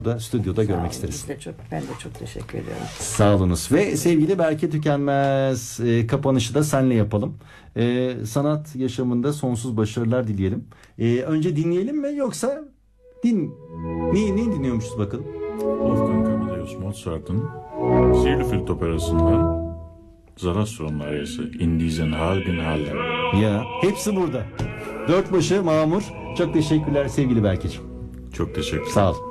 da stüdyoda görmek isteriz. Ben de çok teşekkür ediyorum. Sağ olunuz. Ve sevgili Berke Tükenmez, kapanışı da senle yapalım. Sanat yaşamında sonsuz başarılar dileyelim. Önce dinleyelim mi yoksa neyi dinliyormuşuz bakalım? Wolfgang Amadeus Mozart'ın Siegelfeld Operası'ndan Sarastron Aryası In diesen halben Hallen. Ya hepsi burada. Dört başı mamur. Çok teşekkürler sevgili Berkeciğim. Çok teşekkür ederim. Sağ ol.